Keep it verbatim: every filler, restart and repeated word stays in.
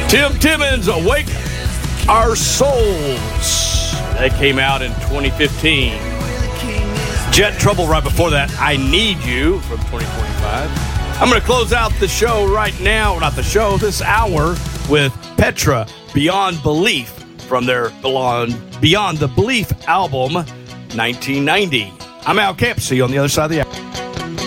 Tim Timmons, Awake Our Souls. That came out in twenty fifteen. Jet Trouble right before that, I Need You from twenty twenty-five. I'm going to close out the show right now, not the show, this hour, with Petra, Beyond Belief from their Beyond, Beyond the Belief album, nineteen ninety. I'm Al Camp. See you on the other side of the hour.